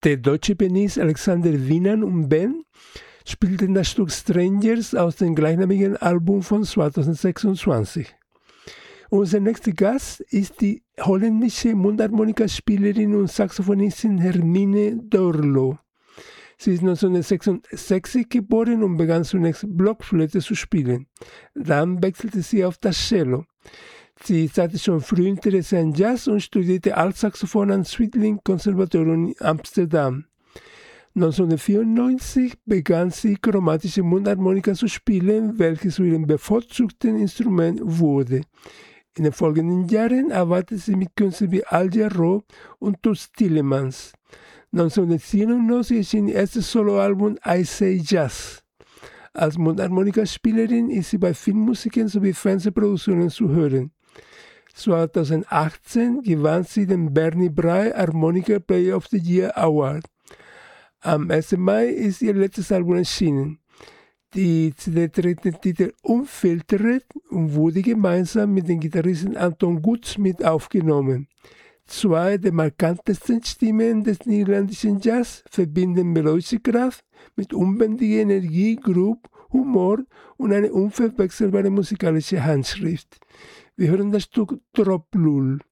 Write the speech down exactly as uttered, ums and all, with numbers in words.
Der deutsche Pianist Alexander Wienand und Band spielten das Stück Strangers aus dem gleichnamigen Album von zweitausendsechsundzwanzig. Unser nächster Gast ist die holländische Mundharmonikaspielerin und Saxophonistin Hermine Doorlo. Sie ist neunzehnhundertsechsundsechzig geboren und begann zunächst Blockflöte zu spielen. Dann wechselte sie auf das Cello. Sie zeigte schon früh Interesse an Jazz und studierte Altsaxophon am Sweelinck Konservatorium in Amsterdam. neunzehnhundertvierundneunzig begann sie chromatische Mundharmonika zu spielen, welche zu ihrem bevorzugten Instrument wurde. In den folgenden Jahren arbeitete sie mit Künstlern wie Al Jarreau und Toots Thielemans. neunzehnhundertsiebenundneunzig erschien ihr erstes Soloalbum I Say Jazz. Als Mundharmonikaspielerin ist sie bei Filmmusiken sowie Fernsehproduktionen zu hören. zweitausendachtzehn gewann sie den Bernie Brahe Harmonica Player of the Year Award. Am ersten Mai ist ihr letztes Album erschienen. Die C D trägt den Titel Unfiltered und wurde gemeinsam mit dem Gitarristen Anton Goodsmith aufgenommen. Zwei der markantesten Stimmen des niederländischen Jazz verbinden melodische Kraft mit unbändiger Energie, Groove, Humor und eine unverwechselbare musikalische Handschrift. Wir hören das Stück Trop Lul.